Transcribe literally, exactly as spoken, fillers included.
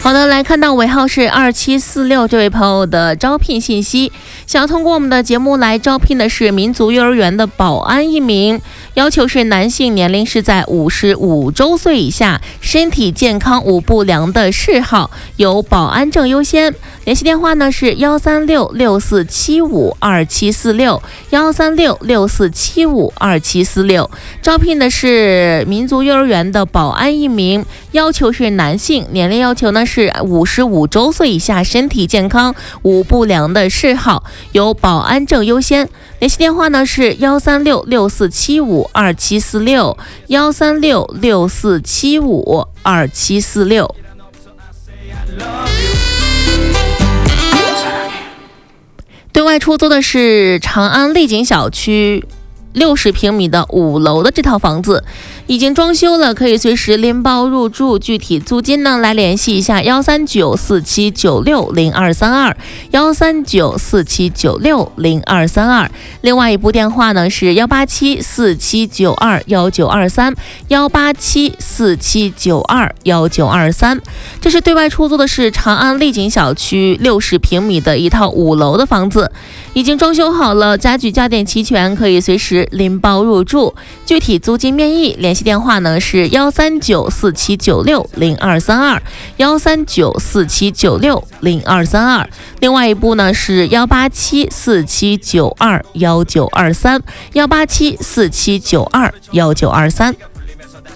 好的，来看到尾号是二七四六这位朋友的招聘信息，想要通过我们的节目来招聘的是民族幼儿园的保安一名，要求是男性，年龄是在五十五周岁以下，身体健康无不良的嗜好，有保安证优先。联系电话呢是幺三六六四七五二七四六幺三六六四七五二七四六，招聘的是民族幼儿园的保安一名，要求是男性，年龄要求呢是五十五周岁以下，身体健康无不良的嗜好，有保安证优先。联系电话呢是幺三六六四七五二七四六幺三六六四七五二七四六。对外出租的是长安丽景小区六十平米的五楼的这套房子，已经装修了，可以随时拎包入住。具体租金呢，来联系一下幺三九四七九六零二三二幺三九四七九六零二三二。另外一部电话呢是幺八七四七九二幺九二三幺八七四七九二幺九二三。这是对外出租的是长安丽景小区六十平米的一套五楼的房子，已经装修好了，家具家电齐全，可以随时拎包入住。具体租金面议，联系电话呢是幺三九四七九六零二三二幺三九四七九六零二三二。另外一部呢是幺八七四七九二幺九二三幺八七四七九二幺九二三。